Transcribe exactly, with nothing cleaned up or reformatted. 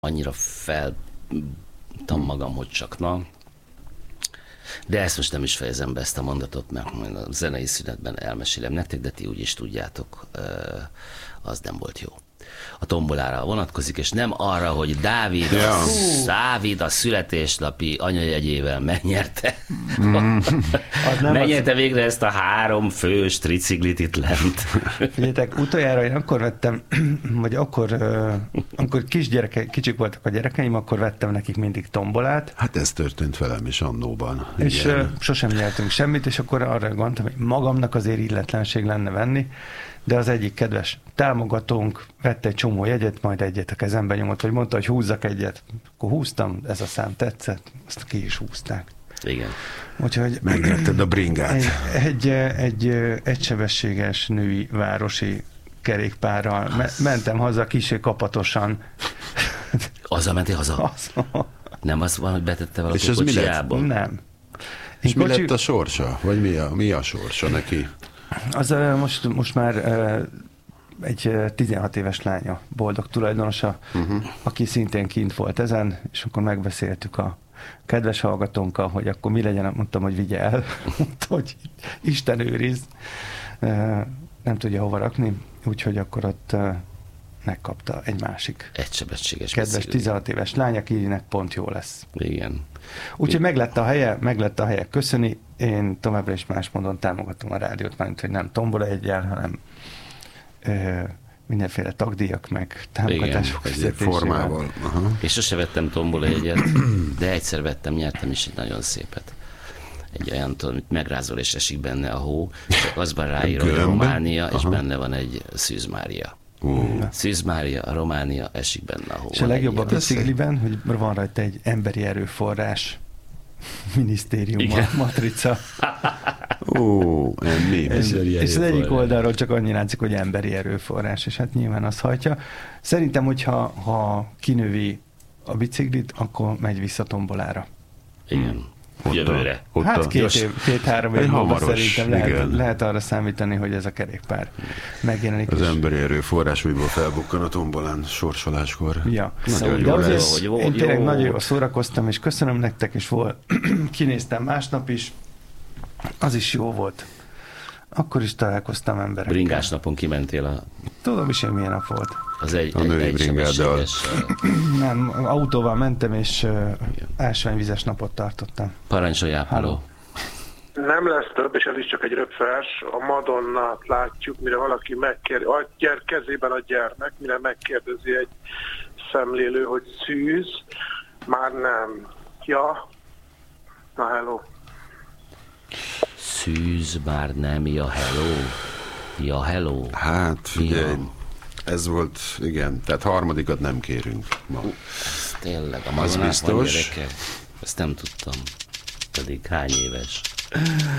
annyira feltam magam, hogy csak na. De ezt most nem is fejezem be, ezt a mondatot, mert majd a zenei szünetben elmesélem nektek, de ti úgyis tudjátok, az nem volt jó. A tombolára vonatkozik, és nem arra, hogy Dávid, ja. a, Dávid a születésnapi anyajegyével megnyerte. Mm. megnyerte az... végre ezt a három fős triciklit itt lent. Figyeljetek, utoljára én akkor vettem, vagy akkor, uh, amikor kisgyereke, kicsik voltak a gyerekeim, akkor vettem nekik mindig tombolát. Hát ez történt velem is annóban. És uh, sosem nyertünk semmit, és akkor arra gondoltam, hogy magamnak azért illetlenség lenne venni, de az egyik kedves támogatónk vette egy csomó jegyet, majd egyet a kezembe nyomott, vagy mondta, hogy húzzak egyet. Akkor húztam, ez a szám tetszett, azt ki is húzták. Igen. Úgyhogy megnyerted a bringát. Egy, egy, egy egysebességes női városi kerékpárral me- mentem haza kissé kapatosan. Azzal mentél haza? Az. Nem az van, hogy betette valaki a kocsiába? Nem. És mi kocsi... lett a sorsa? Vagy mi a, mi a sorsa neki? Az most, most már egy tizenhat éves lánya, boldog tulajdonosa, uh-huh. aki szintén kint volt ezen, és akkor megbeszéltük a kedves hallgatónkkal, hogy akkor mi legyen, mondtam, hogy vigye el, mondta, hogy Isten őriz, nem tudja hova rakni, úgyhogy akkor ott megkapta egy másik egysebességes kedves tizenhat éves lány, akinek pont jó lesz. Igen. Úgyhogy meglett a helye, meglett a helye köszöni, én továbbra is más módon támogatom a rádiót, mármint, hogy nem tombola egyel, hanem ö, mindenféle tagdíjak, meg támogatások formával. Aha. És sose vettem tombola egyet, de egyszer vettem, nyertem is egy nagyon szépet. Egy olyan, amit megrázol, és esik benne a hó, csak azban ráír, hogy Románia, és benne van egy Szűz Mária. Uh. Szűz Mária, a Románia, esik benne a hó. És a legjobb a bicikliben, hogy van rajta egy emberi erőforrás minisztérium, igen. matrica. Ó, mi? És, és az egyik oldalról csak annyi látszik, hogy emberi erőforrás, és hát nyilván az hajtja. Szerintem, hogyha ha kinövi a biciklit, akkor megy vissza tombolára. Igen. Ott jövőre. A, hát két, év, két-három év múlva szerintem lehet, lehet arra számítani, hogy ez a kerékpár megjelenik. Az emberi erőforrás újból felbukkan a tombolán sorsoláskor. Ja. Nagyon jó, de azért lesz. Jó, én tényleg jó. Nagyon jól szórakoztam, és köszönöm nektek, és volt, kinéztem másnap is, az is jó volt. Akkor is találkoztam emberekkel. Bringás napon kimentél a... Tudom is, hogy milyen nap volt. Az egy, a egy, női egy bringáddal. Nem, autóval mentem, és uh, ásványvizes napot tartottam. Parancsolj, Ápoló. Nem lesz több, és ez is csak egy röpfás. A Madonnát látjuk, mire valaki megkérdezi, a gyere, kezében a gyermek, mire megkérdezi egy szemlélő, hogy szűz, már nem. Ja, na hello. Szűz, már nem, ja hello. Ja hello. Hát figyelj, ez volt, igen, tehát harmadikat nem kérünk ma. Uh, tényleg, a Madonnák van gyereke. Ezt nem tudtam. Pedig hány éves?